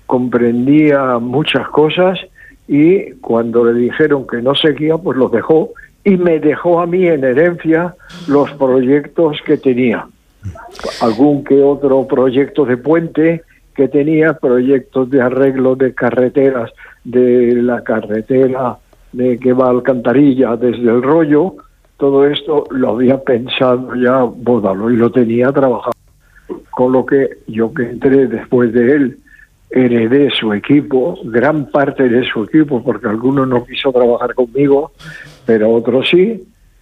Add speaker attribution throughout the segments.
Speaker 1: comprendía muchas cosas y cuando le dijeron que no seguía, pues lo dejó y me dejó a mí en herencia los proyectos que tenía. Algún que otro proyecto de puente que tenía, proyectos de arreglo de carreteras, de la carretera que va a Alcantarilla desde el Rollo, todo esto lo había pensado ya Bódalo y lo tenía trabajado. Con lo que yo que entré después de él, heredé su equipo, gran parte de su equipo, porque alguno no quiso trabajar conmigo, pero otros sí,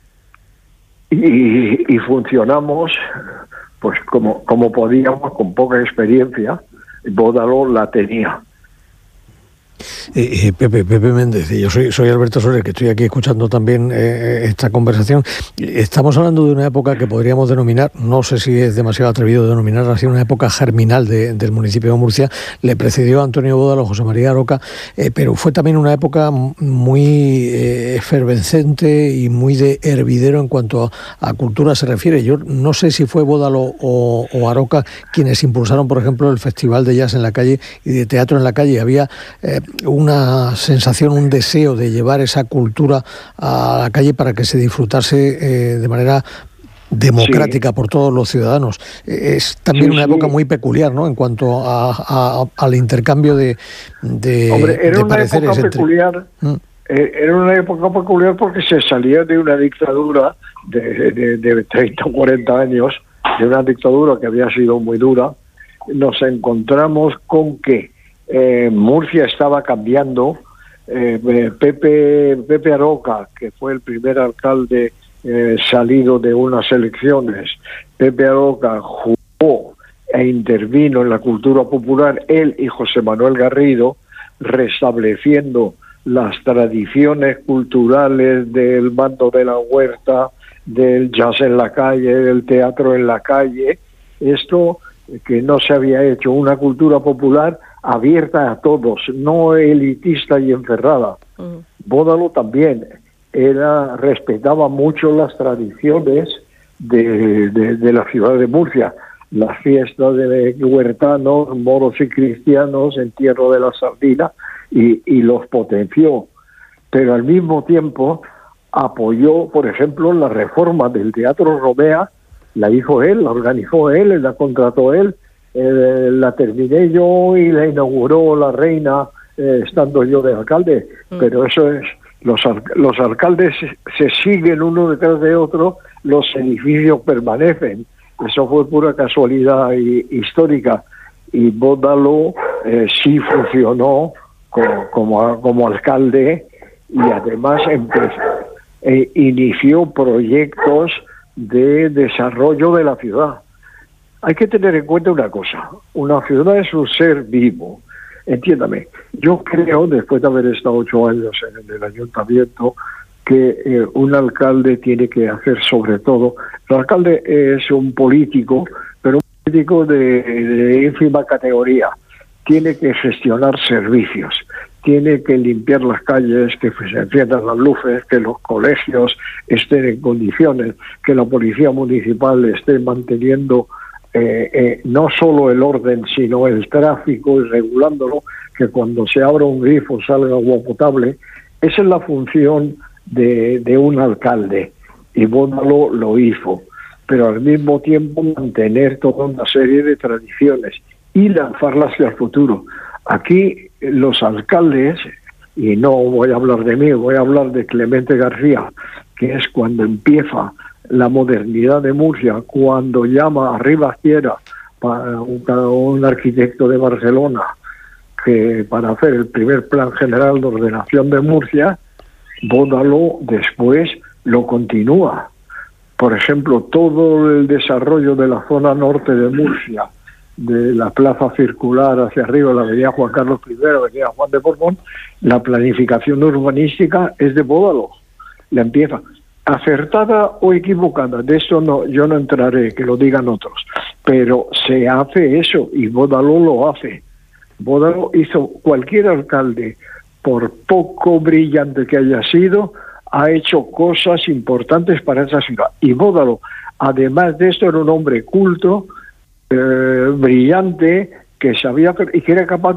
Speaker 1: y funcionamos pues como podíamos, con poca experiencia. Bódalo la tenía.
Speaker 2: Pepe Méndez, yo soy Alberto Soler, que estoy aquí escuchando también esta conversación. Estamos hablando de una época que podríamos denominar, no sé si es demasiado atrevido denominar así, una época germinal del municipio de Murcia. Le precedió Antonio Bódalo, José María Aroca, pero fue también una época muy efervescente y muy de hervidero en cuanto a cultura se refiere. Yo no sé si fue Bódalo o Aroca quienes impulsaron, por ejemplo, el Festival de Jazz en la calle y de Teatro en la calle. Había una sensación, un deseo de llevar esa cultura a la calle para que se disfrutase de manera democrática por todos los ciudadanos. Es también una época muy peculiar, ¿no?, en cuanto al intercambio de
Speaker 1: Hombre, era una
Speaker 2: pareceres
Speaker 1: época peculiar. Era una época peculiar porque se salía de una dictadura de 30 o 40 años, de una dictadura que había sido muy dura. Nos encontramos con que Murcia estaba cambiando. Pepe Aroca, que fue el primer alcalde salido de unas elecciones, Pepe Aroca jugó e intervino en la cultura popular, él y José Manuel Garrido, restableciendo las tradiciones culturales del bando de la huerta, del jazz en la calle, del teatro en la calle. Esto que no se había hecho, una cultura popular abierta a todos, no elitista y encerrada. Bódalo también respetaba mucho las tradiciones de la ciudad de Murcia, las fiestas de huertanos, moros y cristianos, entierro de la sardina, y los potenció. Pero al mismo tiempo apoyó, por ejemplo, la reforma del Teatro Romea. La hizo él, la organizó él, la contrató él, la terminé yo y la inauguró la reina estando yo de alcalde. Pero eso es, los alcaldes se siguen uno detrás de otro, los edificios permanecen. Eso fue pura casualidad histórica. Y Bódalo sí funcionó como alcalde y además inició proyectos de desarrollo de la ciudad. Hay que tener en cuenta una cosa: una ciudad es un ser vivo. Entiéndame, yo creo, después de haber estado 8 años en el ayuntamiento, que un alcalde tiene que hacer sobre todo. El alcalde es un político, pero un político de ínfima categoría. Tiene que gestionar servicios, tiene que limpiar las calles, que se enciendan las luces, que los colegios estén en condiciones, que la policía municipal esté manteniendo no solo el orden, sino el tráfico y regulándolo, que cuando se abra un grifo salga agua potable. Esa es la función de un alcalde, y Bódalo lo hizo, pero al mismo tiempo mantener toda una serie de tradiciones y lanzarlas hacia el futuro. Aquí los alcaldes, y no voy a hablar de mí, voy a hablar de Clemente García, que es cuando empieza la modernidad de Murcia, cuando llama a Rivas Piera, un arquitecto de Barcelona, que para hacer el primer plan general de ordenación de Murcia. Bódalo después lo continúa. Por ejemplo, todo el desarrollo de la zona norte de Murcia, de la plaza circular hacia arriba, la avenida Juan Carlos I, la avenida Juan de Borbón, la planificación urbanística es de Bódalo. La empieza. Acertada o equivocada, de eso no, yo no entraré, que lo digan otros, pero se hace eso y Bódalo lo hace. Bódalo hizo, cualquier alcalde, por poco brillante que haya sido, ha hecho cosas importantes para esa ciudad. Y Bódalo, además de esto, era un hombre culto, brillante, que sabía y que era capaz